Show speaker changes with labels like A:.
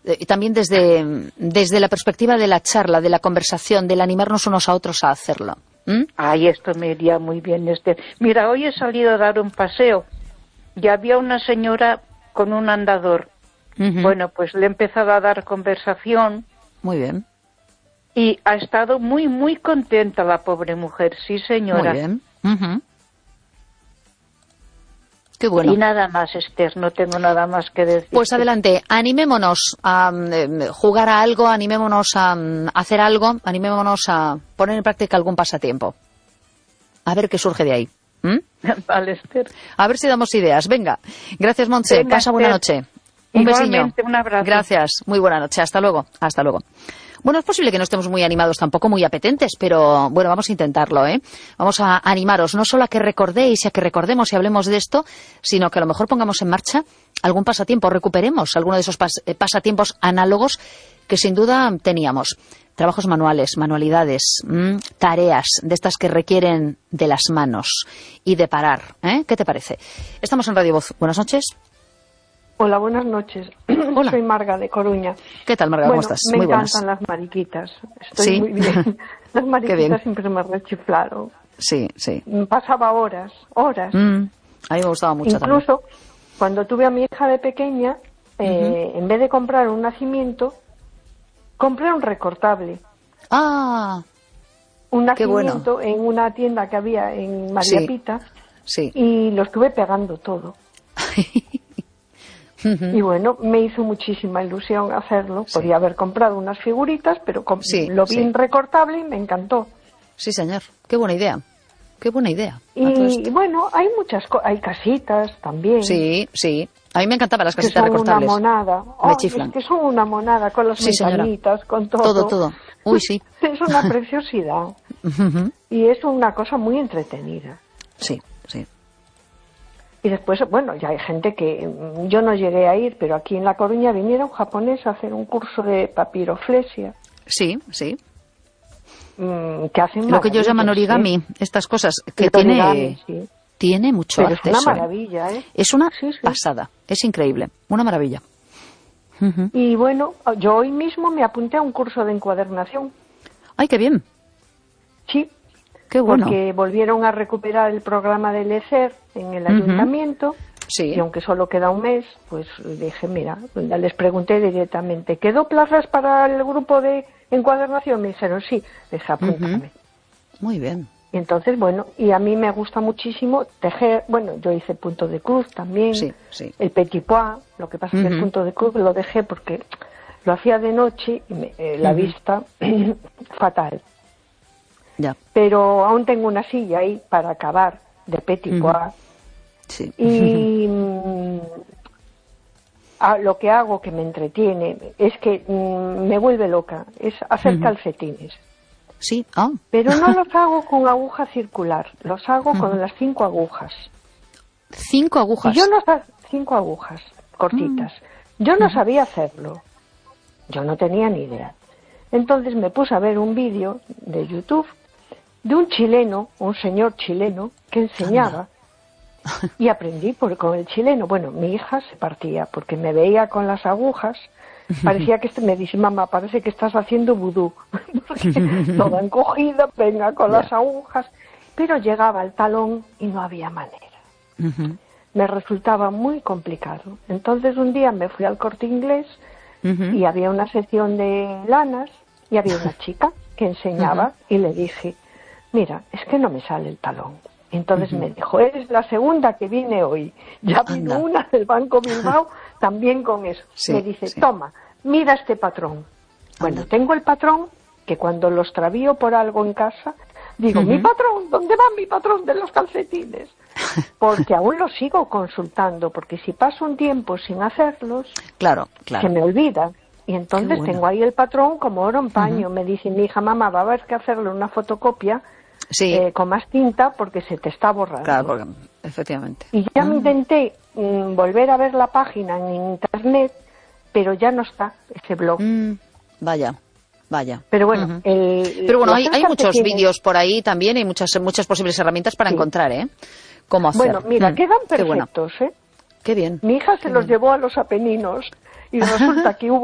A: también desde la perspectiva de la charla, de la conversación, del animarnos unos a otros a hacerlo.
B: Ay, esto me iría muy bien, Esther. Mira, hoy he salido a dar un paseo y había una señora con un andador. Bueno, pues le he empezado a dar conversación.
A: Muy bien.
B: Y ha estado muy, muy contenta la pobre mujer, sí, señora.
A: Muy bien. Qué bueno.
B: Y nada más, Esther, no tengo nada más que decir.
A: Pues adelante, animémonos a jugar a algo, animémonos a hacer algo, animémonos a poner en práctica algún pasatiempo. A ver qué surge de ahí.
B: Vale, Esther.
A: A ver si damos ideas. Venga, gracias, Montse.
B: Venga,
A: pasa buena
B: Esther.
A: noche. Un besiño.
B: Un abrazo.
A: Gracias, muy buena noche. Hasta luego. Hasta luego. Bueno, es posible que no estemos muy animados, tampoco muy apetentes, pero bueno, vamos a intentarlo, ¿eh? Vamos a animaros, no solo a que recordéis y a que recordemos y hablemos de esto, sino que a lo mejor pongamos en marcha algún pasatiempo, recuperemos alguno de esos pasatiempos análogos que sin duda teníamos. Trabajos manuales, manualidades, tareas de estas que requieren de las manos y de parar, ¿eh? ¿Qué te parece? Estamos en Radio Voz. Buenas noches.
C: Hola, buenas noches.
A: Hola.
C: Soy Marga de Coruña.
A: ¿Qué tal, Marga? ¿Cómo estás?
C: Me
A: Muy
C: encantan
A: buenas.
C: las mariquitas. Estoy
A: ¿Sí?
C: muy bien. Las mariquitas
A: bien.
C: siempre me rechiflaron.
A: Sí, sí.
C: Pasaba horas.
A: A mí me gustaba mucho
C: Incluso, cuando tuve a mi hija de pequeña, en vez de comprar un nacimiento, compré un recortable.
A: Ah,
C: Un
A: qué bueno.
C: nacimiento en una tienda que había en María
A: Sí.
C: Pita.
A: Sí.
C: Y lo estuve pegando todo. Y bueno, me hizo muchísima ilusión hacerlo.
A: Sí.
C: Podía haber comprado unas figuritas, pero
A: Sí,
C: lo vi
A: sí.
C: en recortable y me encantó.
A: Sí, señor. Qué buena idea. Qué buena idea.
C: Y bueno, hay muchas cosas. Hay casitas también.
A: Sí, sí. A mí me encantaban las
C: Que
A: casitas
C: son
A: recortables.
C: una monada.
A: Me
C: Ay,
A: chiflan.
C: es que son una monada con las
A: Sí, señora.
C: ventanitas, con todo.
A: Todo. Uy, sí.
C: Es una preciosidad. Y es una cosa muy entretenida.
A: Sí, sí.
C: Y después, bueno, ya hay gente que yo no llegué a ir, pero aquí en La Coruña viniera un japonés a hacer un curso de papiroflexia.
A: Sí, sí.
C: Que hacen
A: Lo que ellos llaman
C: maravillas,
A: origami, estas cosas, que
C: El origami, sí.
A: tiene mucho
C: Pero
A: arte
C: es una
A: eso, ¿eh?
C: maravilla, ¿eh?
A: Es una
C: Sí, sí.
A: pasada, es increíble, una maravilla.
C: Y bueno, yo hoy mismo me apunté a un curso de encuadernación.
A: Ay, qué bien,
C: Sí,
A: qué bueno.
C: porque volvieron a recuperar el programa del ECER en el ayuntamiento.
A: Sí.
C: Y aunque solo queda un mes, pues dije, mira, les pregunté directamente, ¿quedó plazas para el grupo de encuadernación? Me dijeron, sí. Dije, apúntame.
A: Muy bien.
C: Y entonces, bueno, y a mí me gusta muchísimo tejer. Bueno, yo hice punto de cruz también,
A: Sí, sí.
C: el petit pois. Lo que pasa es que el punto de cruz lo dejé porque lo hacía de noche y la vista fatal.
A: Ya.
C: Pero aún tengo una silla ahí para acabar de petit pois.
A: Sí.
C: Y lo que hago que me entretiene es que me vuelve loca, es hacer calcetines.
A: Sí. Ah.
C: Pero no los hago con aguja circular, los hago con las 5 agujas.
A: 5 agujas.
C: Y yo no 5 agujas cortitas. Yo no sabía hacerlo. Yo no tenía ni idea. Entonces me puse a ver un vídeo de YouTube de un chileno, un señor chileno, que enseñaba. Y aprendí con el chileno. Bueno, mi hija se partía porque me veía con las agujas. Parecía que me dice, mamá, parece que estás haciendo vudú. Porque toda encogida, venga con las agujas. Pero llegaba al talón y no había manera. Me resultaba muy complicado. Entonces un día me fui al Corte Inglés y había una sección de lanas y había una chica que enseñaba y le dije, mira, es que no me sale el talón. Entonces me dijo, eres la segunda que viene hoy. Ya vino una del Banco Bilbao también con eso.
A: Sí,
C: me dice,
A: sí.
C: toma, mira este patrón. Bueno, tengo el patrón que cuando lo extravío por algo en casa, digo, mi patrón, ¿dónde va mi patrón de los calcetines? Porque aún lo sigo consultando, porque si paso un tiempo sin hacerlos,
A: Claro.
C: se me olvida. Y entonces
A: bueno.
C: tengo ahí el patrón como oro en paño. Me dice mi hija, mamá, va a haber que hacerle una fotocopia
A: Sí.
C: con más tinta porque se te está borrando.
A: Claro, porque, efectivamente.
C: Y ya me intenté volver a ver la página en internet, pero ya no está ese blog.
A: Vaya.
C: Pero bueno,
A: Pero bueno, hay muchos
C: calcetines-
A: vídeos por ahí también, hay muchas posibles herramientas para encontrar, ¿eh? Cómo hacer.
C: Bueno, mira, quedan
A: Qué bueno.
C: perfectos, ¿eh?
A: Qué bien.
C: Mi hija se los llevó a los Apeninos y resulta que hubo